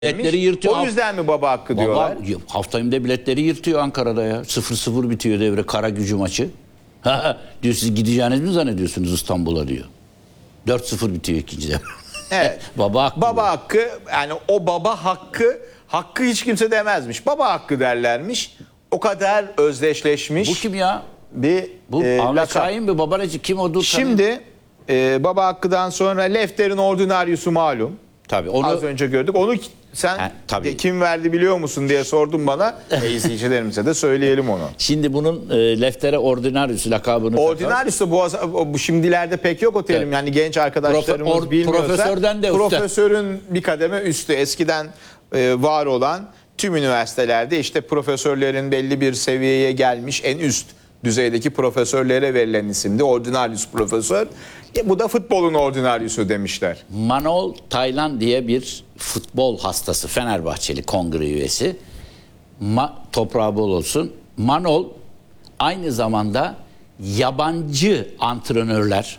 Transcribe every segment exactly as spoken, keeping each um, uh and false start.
Biletleri yırtıyor. O yüzden mi baba hakkı diyorlar? Baba, haftayımda biletleri yırtıyor Ankara'da ya. sıfır sıfır bitiyor devre, kara gücü maçı. Diyor, siz gideceğiniz mi zannediyorsunuz İstanbul'a diyor. dört sıfır bitiyor ikinci devre. Evet. Baba hakkı. Baba hakkı, yani o baba hakkı, hakkı hiç kimse demezmiş. Baba hakkı derlermiş. O kadar özdeşleşmiş. Bu kim ya? Bir Bu e, Ahmet lakap. Şahin mi? Babanacı kim o? Dur, Şimdi e, baba hakkıdan sonra Lefter'in ordinaryusu malum. tabii onu Az önce gördük. Onu sen Ha, tabii. kim verdi biliyor musun diye sordun bana. E, izleyicilerimize de söyleyelim onu. şimdi bunun e, Lefter'e ordinarius lakabını takar. Ordinaryus da bu, bu şimdilerde pek yok o terim. Evet. Yani genç arkadaşlarımız Profe- or- bilmiyorsa. profesörden de üstte. Profesörün bir kademe üstü. Eskiden e, var olan tüm üniversitelerde işte profesörlerin belli bir seviyeye gelmiş en üst düzeydeki profesörlere verilen isimdi. Ordinarius profesör. E, bu da futbolun ordinaryusu demişler. Manol Taylan diye bir futbol hastası, Fenerbahçeli kongre üyesi. Ma- toprağı bol olsun. Manol aynı zamanda yabancı antrenörler,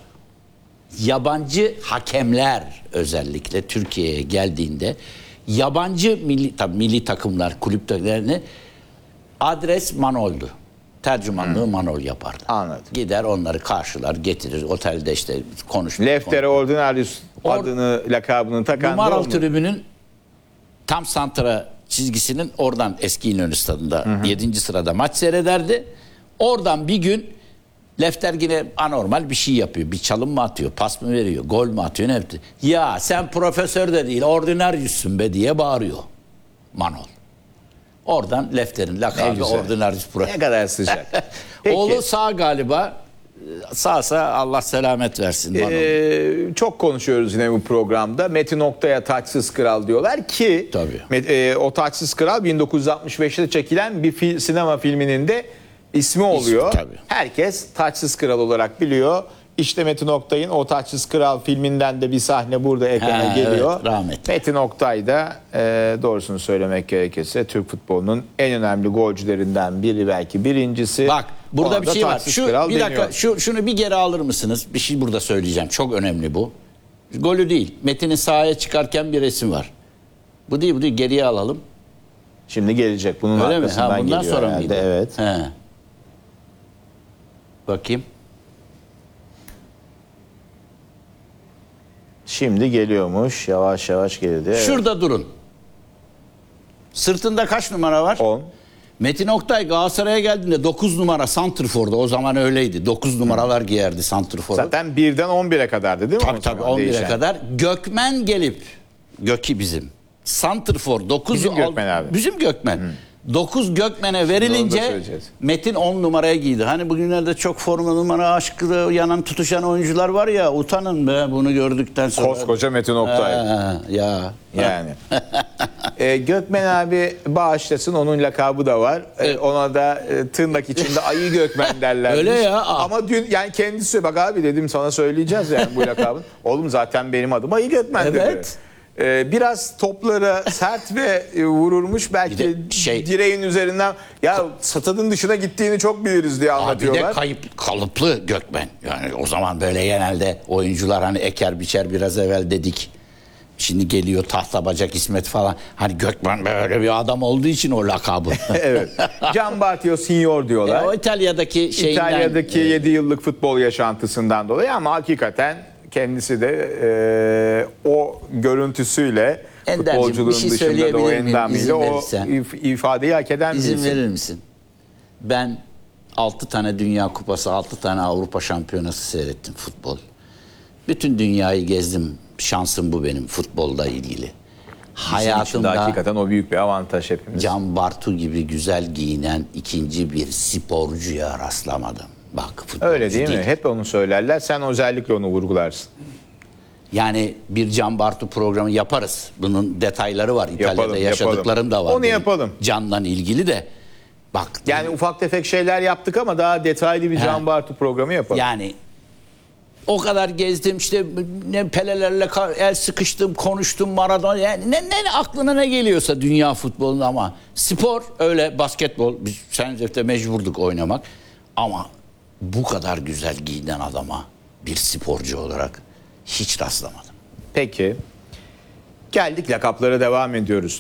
yabancı hakemler özellikle Türkiye'ye geldiğinde yabancı milli, tabii milli takımlar, kulüplerini adres Manol'du. Tercümanlığı Manol yapardı. Anladım. Gider onları karşılar, getirir, otelde işte konuşur. Lefter'e ordinaryus Or- adını, lakabını takan da Numaralı o mu? tribünün tam santra çizgisinin oradan eski İnönü Stadı'nda yedinci sırada maç seyrederdi. Oradan bir gün Lefter yine anormal bir şey yapıyor. Bir çalım mı atıyor, pas mı veriyor, gol mü atıyor, ne yaptı? Ya sen profesör de değil, ordinaryüsün be diye bağırıyor Manol. Oradan Lefter'in Ne lakabı güzel. ordinaryüs profesör. Ne kadar sıcak. Peki. Oğlu sağ galiba. Sağsa Allah selamet versin. Manol. Ee, çok konuşuyoruz yine bu programda. Metin Oktay'a taçsız kral diyorlar ki Tabii. Met- e, o taçsız kral bin dokuz yüz altmış beşte çekilen bir fil- sinema filminin de ismi oluyor. tabii. Herkes taçsız kral olarak biliyor. İşte Metin Oktay'ın o taçsız kral filminden de bir sahne burada ekrana Ha, geliyor. evet, rahmetli. Metin Oktay da e, doğrusunu söylemek gerekirse Türk futbolunun en önemli golcülerinden biri, belki birincisi. Bak burada Ona bir da şey var. taçsız Şu kral bir dakika deniyor. şu şunu bir geri alır mısınız? Bir şey burada söyleyeceğim. Çok önemli bu. Golü değil. Metin'in sahaya çıkarken bir resim var. Bu değil, bu değil. Geriye alalım. Şimdi gelecek. Bunun Öyle mi? arkasından Ha, bundan geliyor sonra herhalde. mıydı? Evet. He. Bakayım. Şimdi geliyormuş. Yavaş yavaş geldi. Evet. Şurada durun. Sırtında kaç numara var? on. Metin Oktay Galatasaray'a geldiğinde dokuz numara santrfor'da. O zaman öyleydi. dokuz numaralar giyerdi santrfor'u. Zaten birden on bire kadardı değil mi? Tabii o tabii zaman on bire değişen? kadar. Gökmen gelip, Göki bizim. Santrfor dokuz. Bizim Gökmen abi. Bizim Gökmen. dokuz Gökmen'e Onu da verilince söyleyeceğiz. Metin on numaraya giydi. Hani bugünlerde çok forma numara aşkı yanan tutuşan oyuncular var ya, utanın be bunu gördükten sonra. Koskoca Metin Oktay. Ha, ya. Yani. e, Gökmen abi bağışlasın, onun lakabı da var. E, Evet. ona da e, tırnak içinde ayı Gökmen derlermiş. Öyle ya. Ama dün yani kendisi, bak abi dedim sana söyleyeceğiz yani bu lakabın. Oğlum zaten benim adım ayı Gökmen dedi. Evet. E, biraz toplara sert ve e, vururmuş, belki Bir de şey- direğin üzerinden ya stadın dışına gittiğini çok biliriz diye Abi de anlatıyorlar. kayıp kalıplı Gökmen. Yani o zaman böyle genelde oyuncular hani eker biçer biraz evvel dedik. Şimdi geliyor tahta bacak İsmet falan. Hani Gökmen böyle bir adam olduğu için o lakabı. Evet. Can Bartio Signor diyorlar. E, o İtalya'daki şeyinden. İtalya'daki e, yedi yıllık futbol yaşantısından dolayı, ama hakikaten kendisi de e, o görüntüsüyle, Ender'cim, futbolculuğun bir şey dışında da o söyleyebilir miyim, endamiyle izin o verirsen? if- ifadeyi hak eden İzin birisi. verir misin? Ben altı tane Dünya Kupası, altı tane Avrupa Şampiyonası seyrettim futbol. Bütün dünyayı gezdim. Şansım bu benim futbolda ilgili. Bizim için de Hayatımda hakikaten o büyük bir avantaj hepimiz. Can Bartu gibi güzel giyinen ikinci bir sporcuya rastlamadım. Bak futbolcu Öyle değil mi? Hep onu söylerler. Sen özellikle onu vurgularsın. Yani bir Can Bartu programı yaparız. Bunun detayları var. İtalya'da Yapalım, yaşadıklarım da var. Onu benim. yapalım. Can'dan ilgili de. Bak Yani ufak tefek şeyler yaptık ama daha detaylı bir He. Can Bartu programı yapalım. yani o kadar gezdim işte, ne Pelelerle ka- el sıkıştım, konuştum, Maradona, yani ne, ne aklına ne geliyorsa dünya futbolunda. Ama spor öyle, basketbol biz Senzet'te mecburduk oynamak, ama bu kadar güzel giyinen adama bir sporcu olarak hiç rastlamadım. Peki. Geldik lakaplara devam ediyoruz.